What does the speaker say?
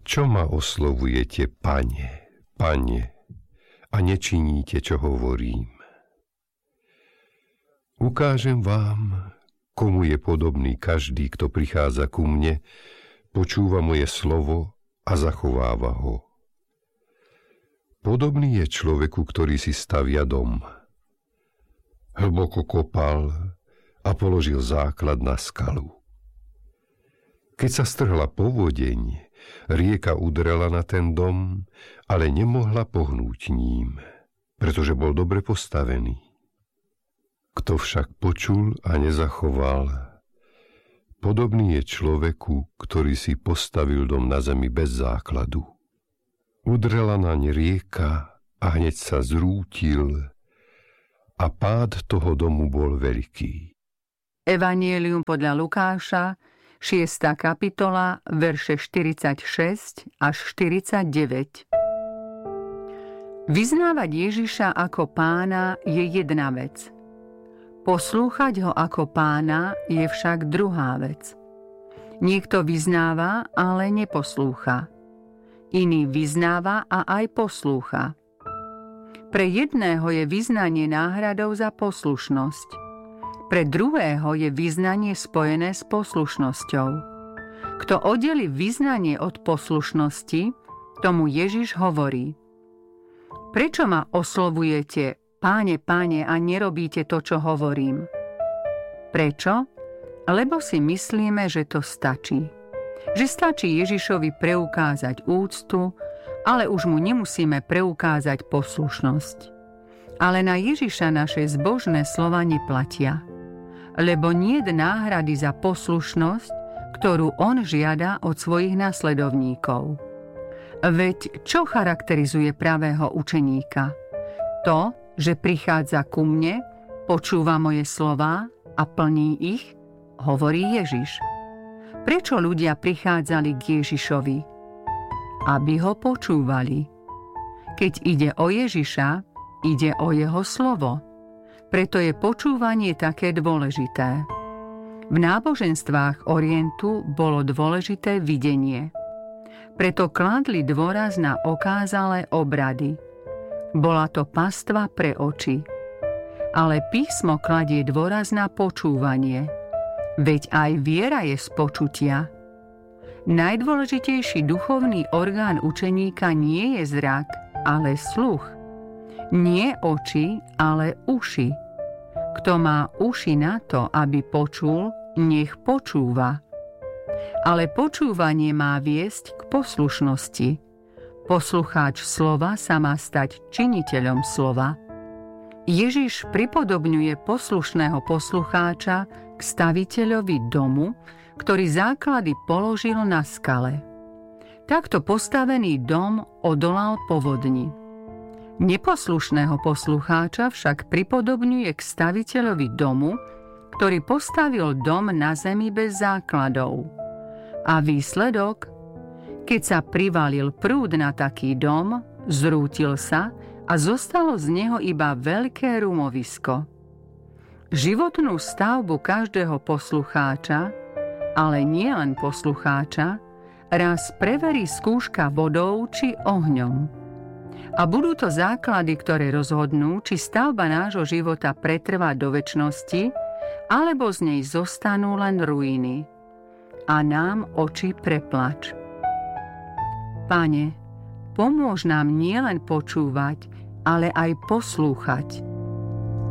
Čo ma oslovujete, Pane, Pane, a nečiníte, čo hovorím? Ukážem vám, komu je podobný každý, kto prichádza ku mne, počúva moje slovo a zachováva ho. Podobný je človeku, ktorý si stavia dom. Hlboko kopal a položil základ na skalu. Keď sa strhla povodeň, rieka udrela na ten dom, ale nemohla pohnúť ním, pretože bol dobre postavený. Kto však počul a nezachoval, podobný je človeku, ktorý si postavil dom na zemi bez základu. Udrela naň rieka a hneď sa zrútil a pád toho domu bol veľký. Evanjelium podľa Lukáša, 6. kapitola, verše 46 až 49. Vyznávať Ježiša ako pána je jedna vec. Poslúchať ho ako pána je však druhá vec. Niekto vyznáva, ale neposlúcha. Iný vyznáva a aj poslúcha. Pre jedného je vyznanie náhradou za poslušnosť. Pre druhého je vyznanie spojené s poslušnosťou. Kto oddeli vyznanie od poslušnosti, tomu Ježiš hovorí: Prečo ma oslovujete, Páne, Páne, a nerobíte to, čo hovorím? Prečo? Lebo si myslíme, že to stačí. Že stačí Ježišovi preukázať úctu, ale už mu nemusíme preukázať poslušnosť. Ale na Ježiša naše zbožné slova neplatia. Lebo niet náhrady za poslušnosť, ktorú on žiada od svojich nasledovníkov. Veď čo charakterizuje pravého učeníka? To, že prichádza ku mne, počúva moje slová a plní ich, hovorí Ježiš. Prečo ľudia prichádzali k Ježišovi? Aby ho počúvali. Keď ide o Ježiša, ide o jeho slovo. Preto je počúvanie také dôležité. V náboženstvách Orientu bolo dôležité videnie. Preto kladli dôraz na okázalé obrady. Bola to pastva pre oči. Ale písmo kladie dôraz na počúvanie. Veď aj viera je z počutia. Najdôležitejší duchovný orgán učeníka nie je zrak, ale sluch. Nie oči, ale uši. Kto má uši na to, aby počul, nech počúva. Ale počúvanie má viesť k poslušnosti. Poslucháč slova sa má stať činiteľom slova. Ježiš pripodobňuje poslušného poslucháča k staviteľovi domu, ktorý základy položil na skale. Takto postavený dom odolal povodni. Neposlušného poslucháča však pripodobňuje k staviteľovi domu, ktorý postavil dom na zemi bez základov. A výsledok? Keď sa privalil prúd na taký dom, zrútil sa a zostalo z neho iba veľké rumovisko. Životnú stavbu každého poslucháča, ale nie len poslucháča, raz preverí skúška vodou či ohňom. A budú to základy, ktoré rozhodnú, či stavba nášho života pretrvá do večnosti, alebo z nej zostanú len ruiny. A nám oči preplač. Pane, pomôž nám nielen počúvať, ale aj poslúchať.